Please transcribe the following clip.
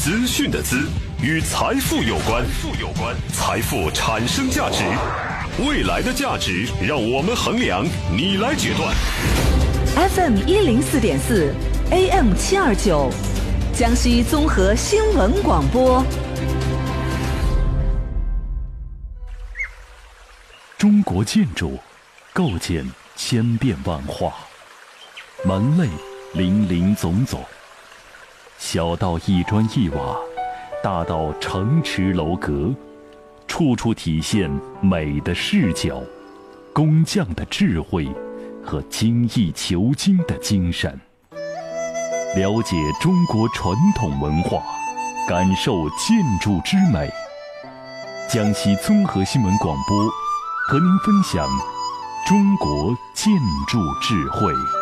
资讯的资，与财富有关。财富产生价值，未来的价值让我们衡量，你来决断。 FM 104.4 AM 729，江西综合新闻广播。 中国建筑构建千变万化，门类林林总总，小到一砖一瓦，大到城池楼阁，处处体现美的视角、工匠的智慧和精益求精的精神。了解中国传统文化，感受建筑之美。江西综合新闻广播和您分享中国建筑智慧。